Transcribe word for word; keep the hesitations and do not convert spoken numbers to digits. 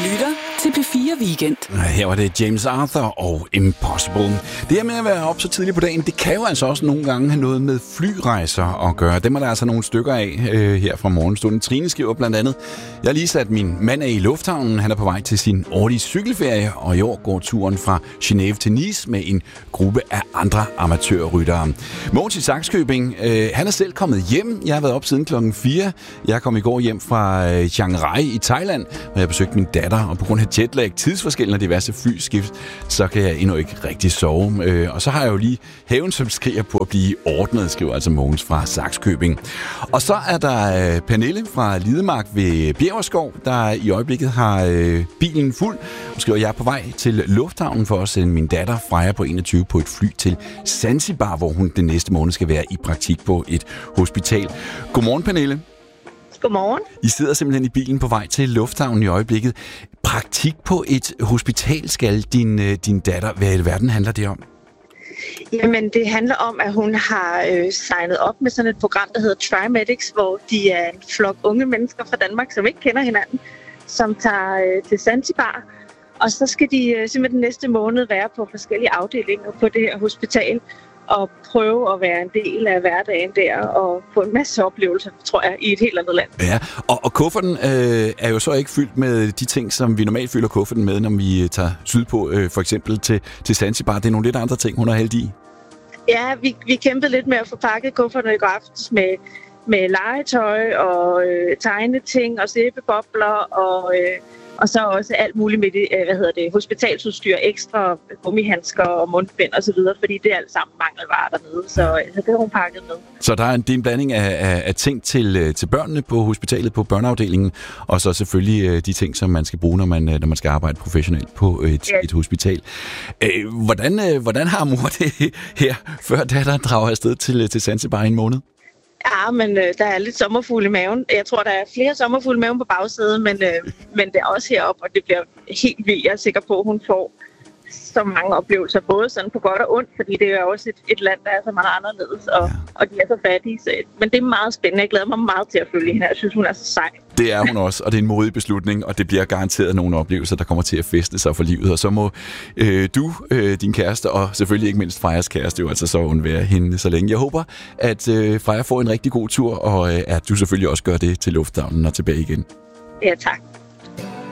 lytter til P fire Weekend. Her var det James Arthur og Impossible. Det her med at være op så tidligt på dagen, det kan jo altså også nogle gange have noget med flyrejser at gøre. Dem er der altså nogle stykker af øh, her fra morgenstunden. Trine skriver blandt andet: Jeg har lige sat min mand af i lufthavnen. Han er på vej til sin årlige cykelferie, og i år går turen fra Genève til Nice med en gruppe af andre amatørryttere. Mogens i Sakskøbing, øh, han er selv kommet hjem. Jeg har været op siden klokken fire. Jeg kom i går hjem fra øh, Chiang Rai i Thailand, hvor jeg besøgte min datter, og på grund af jetlag, tidsforskellige og diverse flyskift, så kan jeg endnu ikke rigtig sove. Øh, og så har jeg jo lige haven, som skriger på at blive ordnet, skriver altså Mogens fra Sakskøbing. Og så er der øh, Pernille fra Lidemark ved Bjæverskov, der i øjeblikket har øh, bilen fuld. Hun skriver: Jeg er på vej til lufthavnen for at sende min datter Freja på enogtyve på et fly til Zanzibar, hvor hun den næste måned skal være i praktik på et hospital. Godmorgen, Pernille. Godmorgen. I sidder simpelthen i bilen på vej til lufthavnen i øjeblikket. Praktik på et hospital skal din, din datter. Hvad i alverden handler det om? Jamen, det handler om, at hun har øh, signet op med sådan et program, der hedder TriMedics, hvor de er en flok unge mennesker fra Danmark, som ikke kender hinanden, som tager øh, til Zanzibar. Og så skal de øh, simpelthen den næste måned være på forskellige afdelinger på det her hospital og prøve at være en del af hverdagen der og få en masse oplevelser, tror jeg, i et helt andet land. Ja, og, og kufferten øh, er jo så ikke fyldt med de ting, som vi normalt fylder kufferten med, når vi tager sydpå, øh, for eksempel til, til Zanzibar. Det er nogle lidt andre ting, hun har hældt i. Ja, vi, vi kæmpede lidt med at få pakket kufferten i går aftes med, med legetøj og øh, tegneting og sæbebobler og... Øh, Og så også alt muligt med det, hvad hedder det, hospitalsudstyr, ekstra gummihandsker og mundbind og så videre, fordi det er alt sammen mangelvarer dernede, så, så det har hun pakket med. Så der er en, det er en blanding af, af, af ting til, til børnene på hospitalet, på børneafdelingen, og så selvfølgelig de ting, som man skal bruge, når man, når man skal arbejde professionelt på et, ja. et hospital. Hvordan, hvordan har mor det her, før datteren drager afsted til, til Zanzibar i en måned? Ja, men øh, der er lidt sommerfugle i maven. Jeg tror, der er flere sommerfugle i maven på bagsædet, men, øh, men det er også heroppe, og det bliver helt vildt. Jeg er sikker på, at hun får så mange oplevelser, både sådan på godt og ondt, fordi det er også et, et land, der er så meget anderledes, og, ja. og de er så fattige. Så, men det er meget spændende. Jeg glæder mig meget til at følge hende. Jeg synes, hun er så sej. Det er hun også, og det er en modig beslutning, og det bliver garanteret nogle oplevelser, der kommer til at feste sig for livet. Og så må øh, du, øh, din kæreste, og selvfølgelig ikke mindst Frejas kæreste, jo altså så undvære hende så længe. Jeg håber, at øh, Freja får en rigtig god tur, og øh, at du selvfølgelig også gør det til lufthavnen og tilbage igen. Ja, tak.